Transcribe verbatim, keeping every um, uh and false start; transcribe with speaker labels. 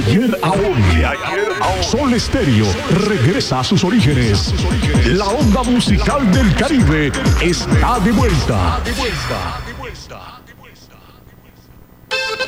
Speaker 1: ayer a hoy. Sol Estéreo regresa a sus orígenes. La onda musical del Caribe está de vuelta.